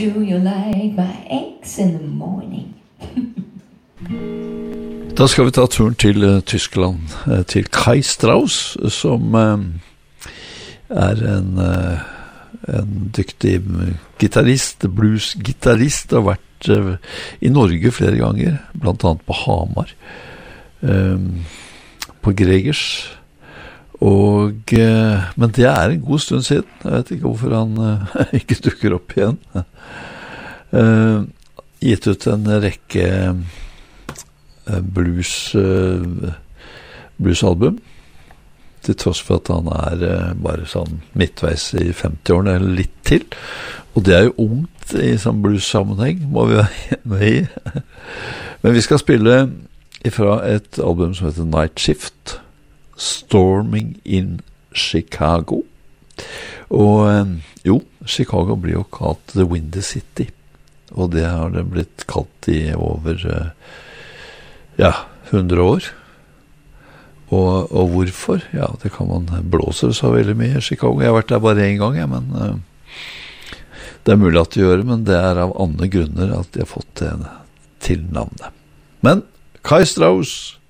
Do you like my eggs in the morning? Da skal vi ta turen til Tyskland, til Kai Strauss, som er en dyktig gitarrist, blues-gitarrist, har vært i Norge flere ganger, blant annet på Hamar, på Gregers, men det er en god stund siden. Jeg vet ikke hvorfor han ikke dukker opp igjen. Gitt ut en rekke bluesalbum, til tross for at han er bare sånn midtveis i 50-årene eller litt til, og det er jo ungt i sånn blues-sammenheng, må vi være med i. Men vi skal spille ifra et album som heter Night Shift, Storming in Chicago. Og Chicago blir jo kalt The Windy City, og det har det blitt kalt i over 100 år. Og hvorfor? Ja, det kan man blåse så veldig mye i Chicago. Jeg har vært der bare en gang, men det er mulig at de gjør det, men det er av andre grunner at de har fått det til navnet. Men Kai Strauss